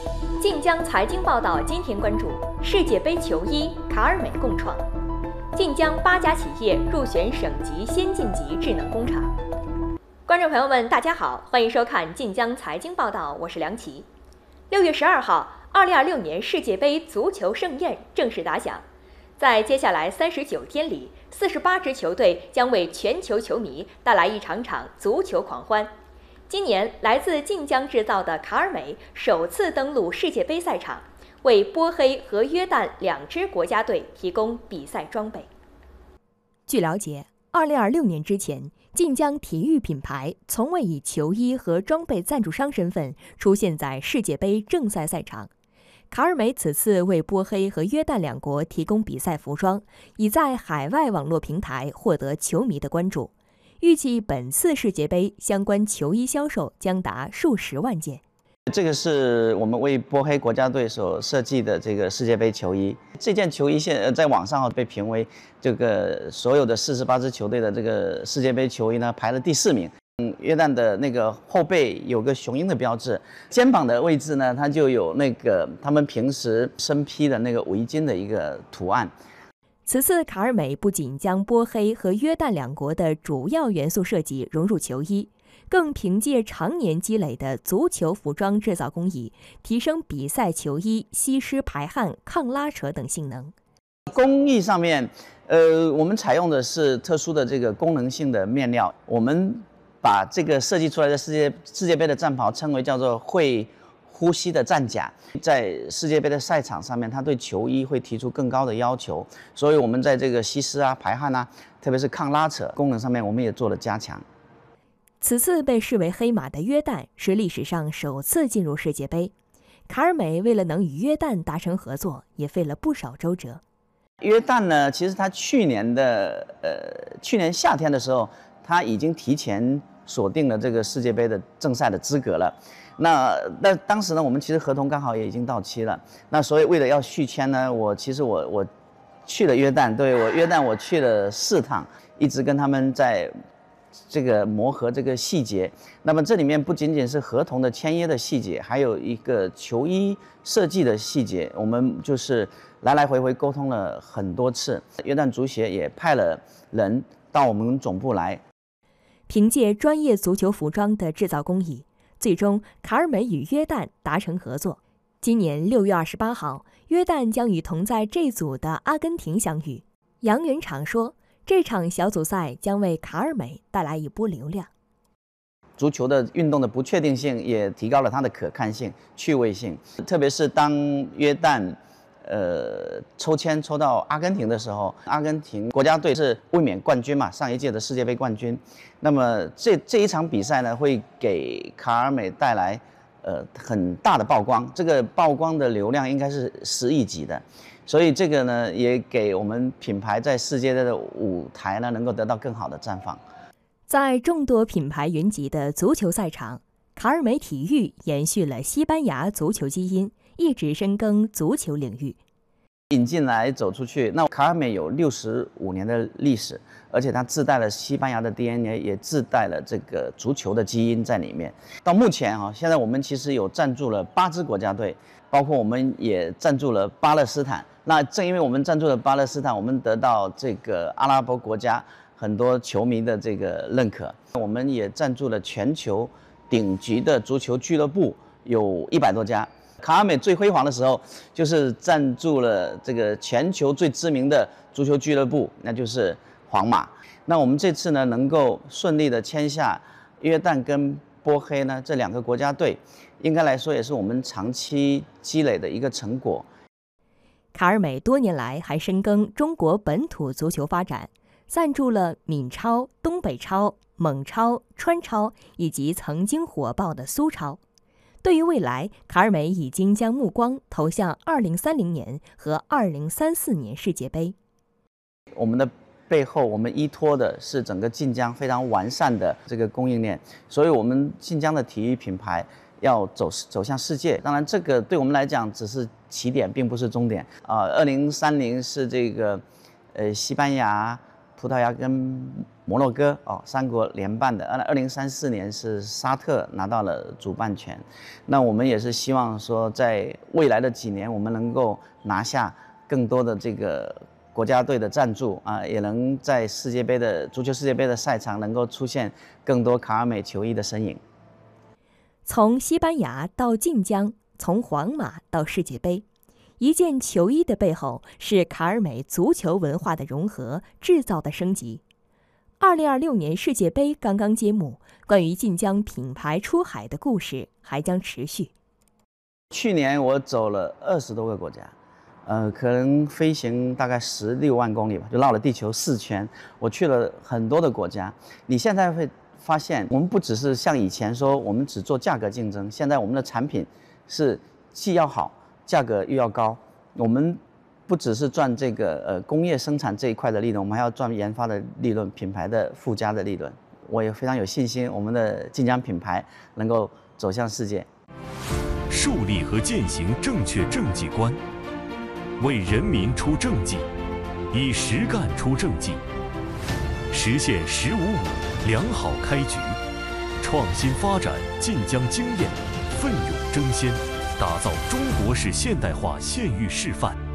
晋江财经报道今天关注世界杯球衣卡尔美共创，晋江8家企业入选省级先进级智能工厂。观众朋友们，大家好，欢迎收看晋江财经报道，我是梁琦。6月12号，2026年世界杯足球盛宴正式打响。在接下来39天里，48支球队将为全球球迷带来一场场足球狂欢。今年，来自晋江制造的卡尔美首次登陆世界杯赛场，为波黑和约旦2支国家队提供比赛装备。据了解，2026年之前，晋江体育品牌从未以球衣和装备赞助商身份出现在世界杯正赛赛场。卡尔美此次为波黑和约旦2国提供比赛服装，已在海外网络平台获得球迷的关注。预计本次世界杯相关球衣销售将达数十万件。 这个是我们为波黑国家队所设计的这个世界杯球衣。这件球衣在网上被评为这个所有的48支球队的这个世界杯球衣呢排了第4名。约旦的那个后背有个雄鹰的标志，肩膀的位置呢，它就有那个他们平时身披的那个围巾的一个图案。 此次卡尔美不仅将波黑和约旦2国的主要元素设计融入球衣，更凭借常年积累的足球服装制造工艺，提升比赛球衣吸湿排汗、抗拉扯等性能。 工艺上面，我们采用的是特殊的这个功能性的面料，我们把这个设计出来的世界杯的战袍称为叫做会呼吸的战甲。在世界杯的赛场上面，它对球衣会提出更高的要求，所以我们在这个吸湿啊、排汗啊，特别是抗拉扯功能上面，我们也做了加强。 此次被视为黑马的约旦是历史上首次进入世界杯，卡尔美为了能与约旦达成合作，也费了不少周折。 约旦呢，其实它去年夏天的时候，它已经提前锁定了这个世界杯的正赛的资格了。那当时呢，我们其实合同刚好也已经到期了。那所以为了要续签呢，我去了约旦，约旦我去了4趟，一直跟他们在这个磨合这个细节。那么这里面不仅仅是合同的签约的细节，还有一个球衣设计的细节，我们就是来来回回沟通了很多次。约旦足协也派了人到我们总部来。 凭借专业足球服装的制造工艺，最终卡尔美与约旦达成合作。今年6月28号，约旦将与同在这组的阿根廷相遇。杨元畅说，这场小组赛将为卡尔美带来一波流量。 足球的运动的不确定性也提高了它的可看性、趣味性，特别是当约旦抽签抽到阿根廷的时候，阿根廷国家队是卫冕冠军嘛，上一届的世界杯冠军。那么这一场比赛呢，会给卡尔美带来很大的曝光，这个曝光的流量应该是10亿级的，所以这个呢也给我们品牌在世界的舞台呢能够得到更好的绽放。 在众多品牌云集的足球赛场，卡尔美体育延续了西班牙足球基因，一直深耕足球领域。 引进来走出去，那卡尔美有65年的历史，而且它自带了西班牙的 DNA， 也自带了这个足球的基因在里面。到目前现在我们其实有赞助了8支国家队，包括我们也赞助了巴勒斯坦。那正因为我们赞助了巴勒斯坦，我们得到这个阿拉伯国家很多球迷的这个认可。我们也赞助了全球顶级的足球俱乐部有100多家。卡尔美最辉煌的时候，就是赞助了这个全球最知名的足球俱乐部，那就是皇马。那我们这次呢，能够顺利的签下约旦跟波黑呢这2个国家队，应该来说也是我们长期积累的一个成果。 卡尔美多年来还深耕中国本土足球发展，赞助了闽超、东北超、蒙超、川超以及曾经火爆的苏超。对于未来，卡尔美已经将目光投向2030年和2034年世界杯。 我们的背后，我们依托的是整个晋江非常完善的这个供应链，所以我们晋江的体育品牌要走向世界。当然，这个对我们来讲只是起点，并不是终点啊。2030是这个西班牙、 葡萄牙跟摩洛哥3国联办的。2034年是沙特拿到了主办权，那我们也是希望说，在未来的几年，我们能够拿下更多的这个国家队的赞助也能在足球世界杯的赛场能够出现更多卡尔美球衣的身影。 从西班牙到晋江，从皇马到世界杯，一件球衣的背后是卡尔美足球文化的融合，制造的升级。2026年世界杯刚刚揭幕，关于晋江品牌出海的故事还将持续。 去年我走了20多个国家，可能飞行大概16万公里吧，就绕了地球4圈。我去了很多的国家。你现在会发现，我们不只是像以前说我们只做价格竞争，现在我们的产品是既要好，价格又要高。我们不只是赚这个工业生产这一块的利润，我们还要赚研发的利润、品牌的附加的利润。我也非常有信心，我们的晋江品牌能够走向世界。 树立和践行正确政绩观，为人民出政绩，以实干出政绩，实现“1055”良好开局，创新发展晋江经验，奋勇争先，打造中国式现代化县域示范。